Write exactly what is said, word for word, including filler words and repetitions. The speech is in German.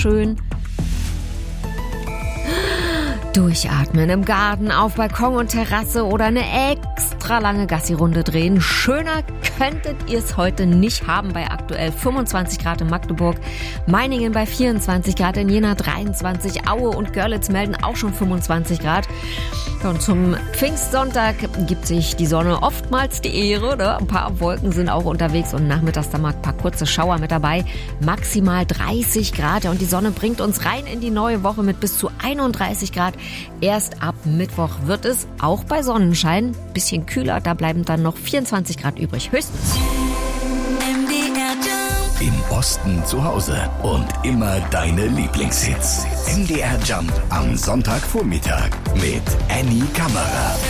schön. Durchatmen im Garten, auf Balkon und Terrasse oder eine extra lange Gassi-Runde drehen. Schöner könntet ihr es heute nicht haben bei aktuell fünfundzwanzig Grad in Magdeburg, Meiningen bei vierundzwanzig Grad, in Jena dreiundzwanzig, Aue und Görlitz melden auch schon fünfundzwanzig Grad. Und zum Pfingstsonntag gibt sich die Sonne oftmals die Ehre, ne? Ein paar Wolken sind auch unterwegs und nachmittags da mal ein paar kurze Schauer mit dabei. Maximal dreißig Grad und die Sonne bringt uns rein in die neue Woche mit bis zu einunddreißig Grad. Erst ab Mittwoch wird es auch bei Sonnenschein bisschen kühler, da bleiben dann noch vierundzwanzig Grad übrig, höchstens. Im Osten zu Hause und immer deine Lieblingshits. M D R Jump am Sonntagvormittag mit Annie Kammerer.